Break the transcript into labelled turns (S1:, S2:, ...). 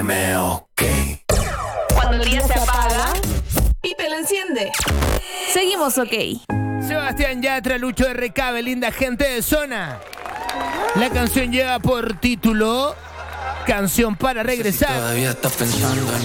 S1: OK.
S2: Cuando el día se apaga, Pipe lo enciende.
S3: Seguimos OK.
S4: Sebastián Yatra, Lucho RK, linda gente de zona. La canción lleva por título Canción para regresar.
S1: Todavía estás pensando en